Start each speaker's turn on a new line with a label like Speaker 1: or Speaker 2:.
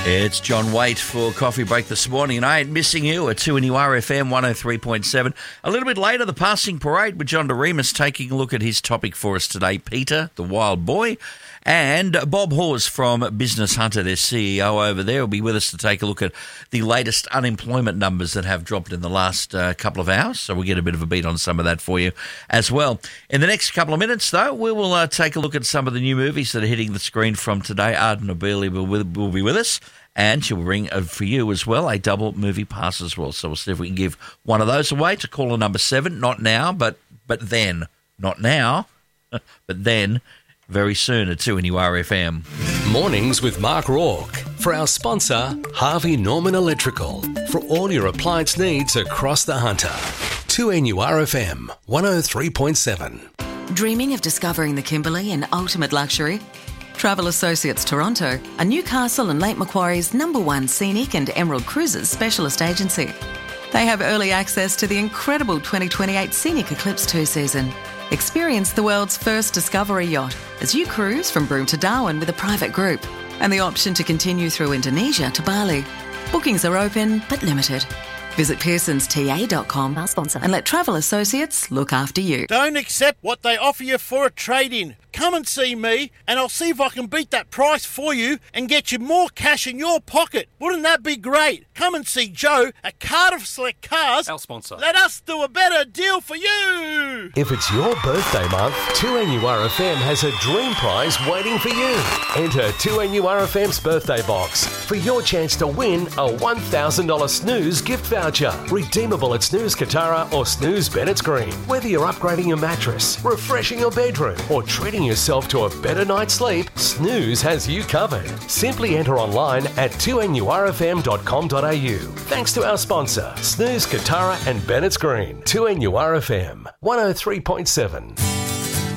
Speaker 1: It's John Waite for Coffee Break this morning, and I ain't missing you at 2NURFM 103.7. A little bit later, the passing parade with John DeRemus taking a look at his topic for us today, Peter, the wild boy. And Bob Hawes from Business Hunter, their CEO over there, will be with us to take a look at the latest unemployment numbers that have dropped in the last couple of hours. So we'll get a bit of a beat on some of that for you as well. In the next couple of minutes, though, we will take a look at some of the new movies that are hitting the screen from today. Arden Abeli will be with us, and she'll bring for you as well a double movie pass as well. So we'll see if we can give one of those away to caller number 7. Not now, but then. Not now, but then. Very soon at 2NURFM.
Speaker 2: Mornings with Mark Rourke. For our sponsor, Harvey Norman Electrical. For all your appliance needs across the Hunter. 2NURFM 103.7.
Speaker 3: Dreaming of discovering the Kimberley in ultimate luxury? Travel Associates Toronto are Newcastle and Lake Macquarie's #1 scenic and Emerald Cruises specialist agency. They have early access to the incredible 2028 Scenic Eclipse 2 season. Experience the world's first discovery yacht as you cruise from Broome to Darwin with a private group, and the option to continue through Indonesia to Bali. Bookings are open but limited. Visit pearsonsta.com, our sponsor, and let Travel Associates look after you.
Speaker 4: Don't accept what they offer you for a trade-in. Come and see me, and I'll see if I can beat that price for you and get you more cash in your pocket. Wouldn't that be great? Come and see Joe at Cardiff Select Cars.
Speaker 5: Our sponsor.
Speaker 4: Let us do a better deal for you.
Speaker 2: If it's your birthday month, 2NURFM has a dream prize waiting for you. Enter 2NURFM's birthday box for your chance to win a $1,000 Snooze gift voucher. Redeemable at Snooze Katara or Snooze Bennett's Green. Whether you're upgrading your mattress, refreshing your bedroom, or treating yourself to a better night's sleep, Snooze has you covered. Simply enter online at 2NURFM.com.au. Thanks to our sponsor, Snooze Katara and Bennett's Green. 2NURFM 103.7.